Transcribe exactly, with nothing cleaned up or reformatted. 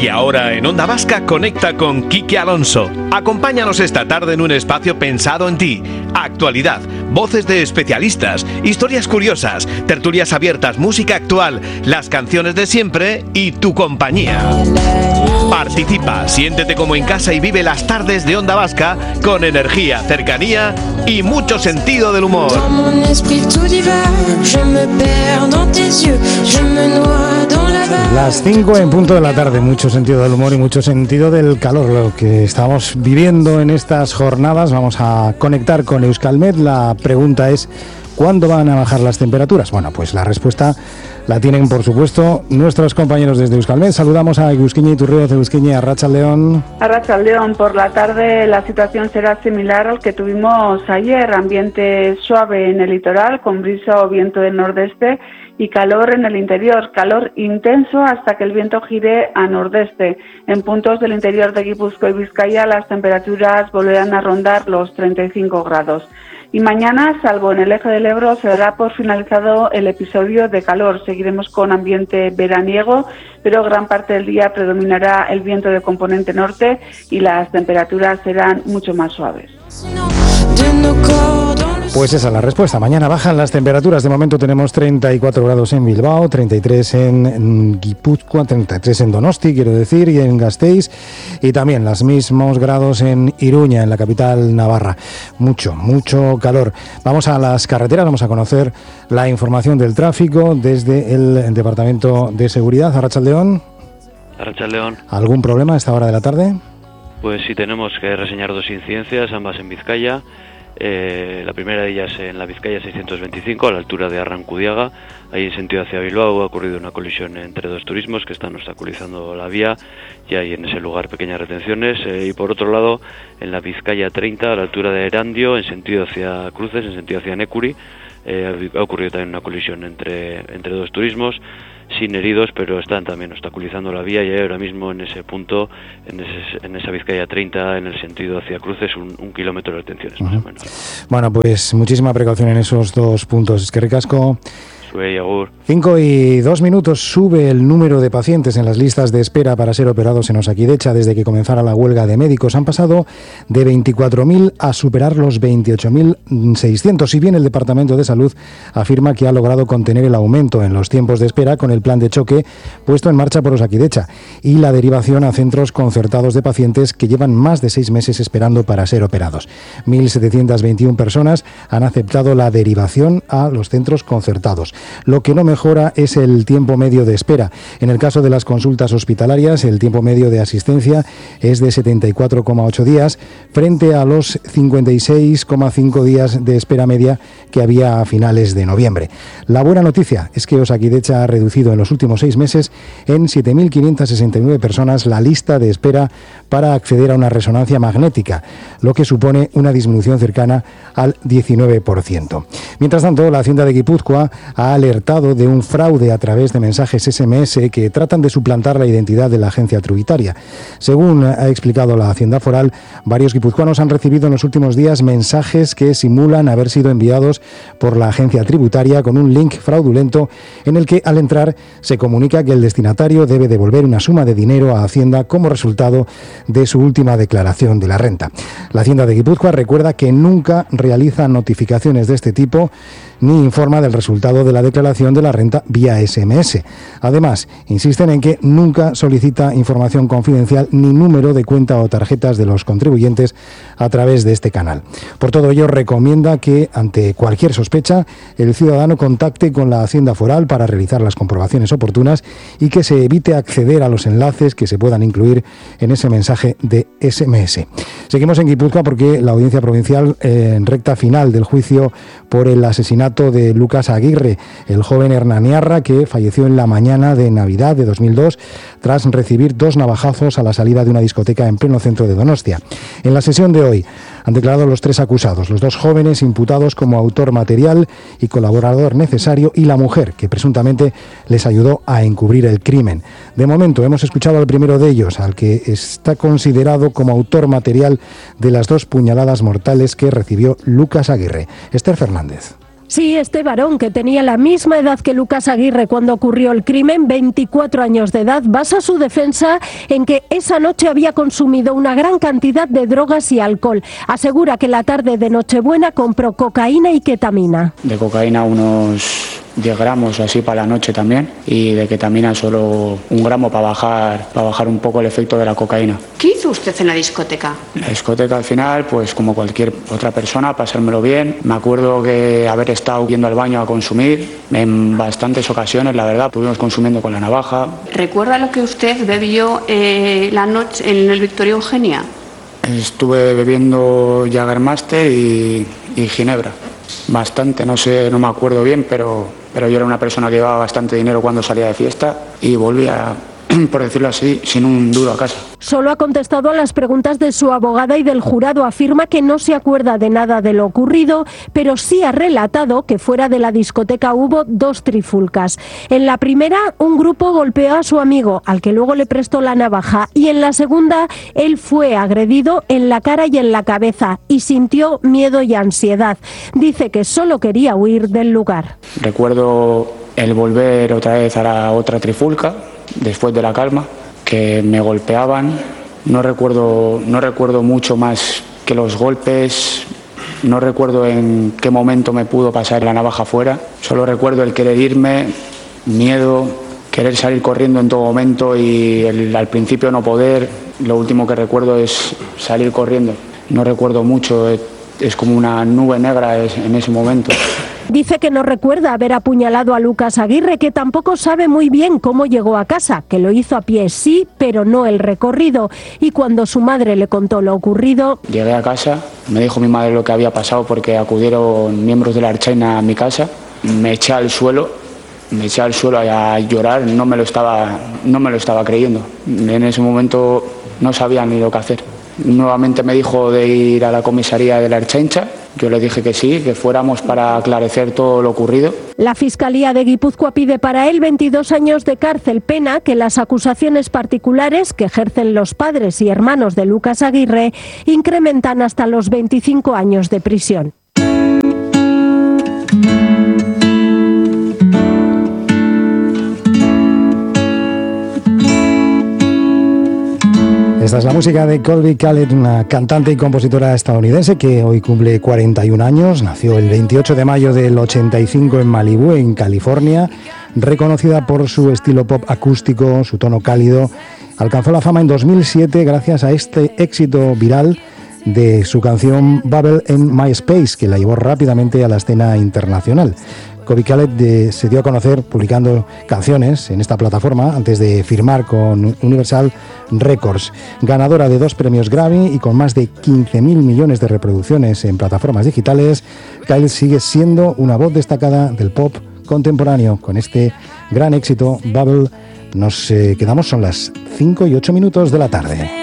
Y ahora en Onda Vasca conecta con Quique Alonso. Acompáñanos esta tarde en un espacio pensado en ti. Actualidad, voces de especialistas, historias curiosas, tertulias abiertas, música actual, las canciones de siempre y tu compañía. Participa, siéntete como en casa y vive las tardes de Onda Vasca con energía, cercanía y mucho sentido del humor. Las cinco en punto de la tarde, mucho sentido del humor y mucho sentido del calor, lo que estamos viviendo en estas jornadas. Vamos a conectar con Euskalmet. La pregunta es: ¿cuándo van a bajar las temperaturas? Bueno, pues la respuesta la tienen, por supuesto, nuestros compañeros desde Euskalmet. Saludamos a Egusquiña Iturrioz. Egusquiña, Arratsaldeon. Arratsaldeon. Por la tarde la situación será similar al que tuvimos ayer. Ambiente suave en el litoral, con brisa o viento del nordeste, y calor en el interior, calor intenso hasta que el viento gire a nordeste. En puntos del interior de Guipúzcoa y Vizcaya las temperaturas volverán a rondar los treinta y cinco grados. Y mañana, salvo en el eje del Ebro, se dará por finalizado el episodio de calor. Seguiremos con ambiente veraniego, pero gran parte del día predominará el viento de componente norte y las temperaturas serán mucho más suaves. Pues esa es la respuesta. Mañana bajan las temperaturas. De momento tenemos treinta y cuatro grados en Bilbao, treinta y tres en Guipúzcoa, treinta y tres en Donosti, quiero decir, y en Gasteiz, y también los mismos grados en Iruña, en la capital navarra. Mucho, mucho calor. Vamos a las carreteras, vamos a conocer la información del tráfico desde el Departamento de Seguridad. Arratsaldeon. Arratsaldeon. ¿Algún problema a esta hora de la tarde? Pues sí, tenemos que reseñar dos incidencias, ambas en Vizcaya. Eh, la primera de ellas en la Vizcaya seiscientos veinticinco, a la altura de Arrancudiaga. Ahí en sentido hacia Bilbao ha ocurrido una colisión entre dos turismos que están obstaculizando la vía, y hay en ese lugar pequeñas retenciones. Eh, y por otro lado, en la Vizcaya treinta, a la altura de Erandio, en sentido hacia Cruces, en sentido hacia Necuri, eh, ha ocurrido también una colisión entre, entre dos turismos, sin heridos, pero están también obstaculizando la vía, y hay ahora mismo en ese punto, en, ese, en esa Vizcaya treinta, en el sentido hacia Cruces, un, un kilómetro de retenciones, uh-huh. más o menos. Bueno, pues muchísima precaución en esos dos puntos. Es que ricasco. Cinco y dos minutos. Sube el número de pacientes en las listas de espera para ser operados en Osakidecha desde que comenzara la huelga de médicos. Han pasado de veinticuatro mil a superar los veintiocho mil seiscientos. Si bien el Departamento de Salud afirma que ha logrado contener el aumento en los tiempos de espera con el plan de choque puesto en marcha por Osakidecha y la derivación a centros concertados de pacientes que llevan más de seis meses esperando para ser operados. mil setecientas veintiuna personas han aceptado la derivación a los centros concertados. Lo que no mejora es el tiempo medio de espera. En el caso de las consultas hospitalarias, el tiempo medio de asistencia es de setenta y cuatro coma ocho días frente a los cincuenta y seis coma cinco días de espera media que había a finales de noviembre. La buena noticia es que Osakidecha ha reducido en los últimos seis meses en siete mil quinientas sesenta y nueve personas la lista de espera para acceder a una resonancia magnética, lo que supone una disminución cercana al diecinueve por ciento. Mientras tanto, la Hacienda de Guipúzcoa ha alertado de un fraude a través de mensajes ese eme ese que tratan de suplantar la identidad de la agencia tributaria. Según ha explicado la Hacienda Foral, varios guipuzcoanos han recibido en los últimos días mensajes que simulan haber sido enviados por la agencia tributaria con un link fraudulento en el que, al entrar, se comunica que el destinatario debe devolver una suma de dinero a Hacienda como resultado de su última declaración de la renta. La Hacienda de Guipúzcoa recuerda que nunca realiza notificaciones de este tipo ni informa del resultado de la declaración de la renta vía ese eme ese. Además, insisten en que nunca solicita información confidencial ni número de cuenta o tarjetas de los contribuyentes a través de este canal. Por todo ello, recomienda que, ante cualquier sospecha, el ciudadano contacte con la Hacienda Foral para realizar las comprobaciones oportunas y que se evite acceder a los enlaces que se puedan incluir en ese mensaje de ese eme ese. Seguimos en Guipúzcoa porque la Audiencia Provincial, eh, en recta final del juicio por el asesinato de Lucas Aguirre, el joven hernaniarra que falleció en la mañana de Navidad de dos mil dos tras recibir dos navajazos a la salida de una discoteca en pleno centro de Donostia. En la sesión de hoy han declarado los tres acusados, los dos jóvenes imputados como autor material y colaborador necesario, y la mujer que presuntamente les ayudó a encubrir el crimen. De momento hemos escuchado al primero de ellos, al que está considerado como autor material de las dos puñaladas mortales que recibió Lucas Aguirre. Esther Fernández. Sí, este varón, que tenía la misma edad que Lucas Aguirre cuando ocurrió el crimen, veinticuatro años de edad, basa su defensa en que esa noche había consumido una gran cantidad de drogas y alcohol. Asegura que la tarde de Nochebuena compró cocaína y ketamina. De cocaína unos diez gramos así para la noche también, y de ketamina solo un gramo para bajar, para bajar un poco el efecto de la cocaína. ¿Qué hizo usted en la discoteca? En la discoteca al final, pues como cualquier otra persona, pasármelo bien. Me acuerdo que haber estado yendo al baño a consumir en bastantes ocasiones, la verdad, estuvimos consumiendo con la navaja. ¿Recuerda lo que usted bebió eh, la noche en el Victoria Eugenia? Estuve bebiendo Jägermeister y, y Ginebra. Bastante, no sé, no me acuerdo bien, pero, pero yo era una persona que llevaba bastante dinero cuando salía de fiesta y volvía, por decirlo así, sin un duro a casa. Solo ha contestado a las preguntas de su abogada y del jurado. Afirma que no se acuerda de nada de lo ocurrido, pero sí ha relatado que fuera de la discoteca hubo dos trifulcas. En la primera, un grupo golpeó a su amigo, al que luego le prestó la navaja, y en la segunda, él fue agredido en la cara y en la cabeza y sintió miedo y ansiedad. Dice que solo quería huir del lugar. Recuerdo el volver otra vez a la otra trifulca, después de la calma, que me golpeaban. No recuerdo, no recuerdo mucho más que los golpes, no recuerdo en qué momento me pudo pasar la navaja fuera, solo recuerdo el querer irme, miedo, querer salir corriendo en todo momento y el, al principio no poder. Lo último que recuerdo es salir corriendo, no recuerdo mucho, es, es como una nube negra en ese momento. Dice que no recuerda haber apuñalado a Lucas Aguirre, que tampoco sabe muy bien cómo llegó a casa, que lo hizo a pie sí, pero no el recorrido. Y cuando su madre le contó lo ocurrido... Llegué a casa, me dijo mi madre lo que había pasado porque acudieron miembros de la Ertzaintza a mi casa, me eché al suelo, me eché al suelo a llorar, no me lo estaba, no me lo estaba creyendo. En ese momento no sabía ni lo que hacer. Nuevamente me dijo de ir a la comisaría de la Ertzaintza. Yo le dije que sí, que fuéramos para aclarecer todo lo ocurrido. La Fiscalía de Guipúzcoa pide para él veintidós años de cárcel, pena que las acusaciones particulares que ejercen los padres y hermanos de Lucas Aguirre incrementan hasta los veinticinco años de prisión. Esta es la música de Colby Callet, una cantante y compositora estadounidense que hoy cumple cuarenta y un años. Nació el veintiocho de mayo del ochenta y cinco en Malibú, en California. Reconocida por su estilo pop acústico, su tono cálido, alcanzó la fama en dos mil siete gracias a este éxito viral de su canción Bubble en MySpace, que la llevó rápidamente a la escena internacional. Colby Callet de, se dio a conocer publicando canciones en esta plataforma antes de firmar con Universal Records. Ganadora de dos premios Grammy y con más de quince mil millones de reproducciones en plataformas digitales, Callet sigue siendo una voz destacada del pop contemporáneo. Con este gran éxito, Bubble, nos eh, quedamos, son las cinco y ocho minutos de la tarde.